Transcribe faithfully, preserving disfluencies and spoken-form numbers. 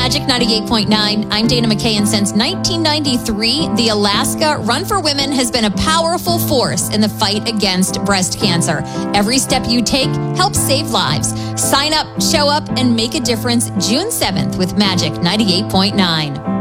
Magic ninety-eight point nine. I'm Dana McKay, and since nineteen ninety-three, the Alaska Run for Women has been a powerful force in the fight against breast cancer. Every step you take helps save lives. Sign up, show up, and make a difference June seventh with Magic ninety-eight point nine.